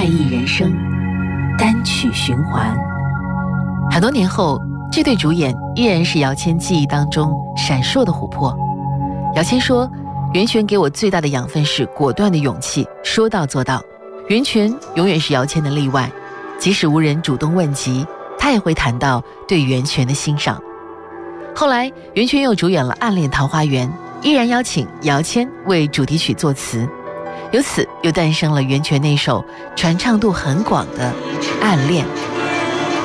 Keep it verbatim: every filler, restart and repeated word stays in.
配艺人生，单曲循环。 很多年后，这对主演依然是姚谦记忆当中闪烁的琥珀。姚谦说，袁泉给我最大的养分是果断的勇气，说到做到。袁泉永远是姚谦的例外，即使无人主动问及，他也会谈到对袁泉的欣赏。后来袁泉又主演了《暗恋桃花源》，依然邀请姚谦为主题曲作词，由此又诞生了袁泉那首传唱度很广的《暗恋》。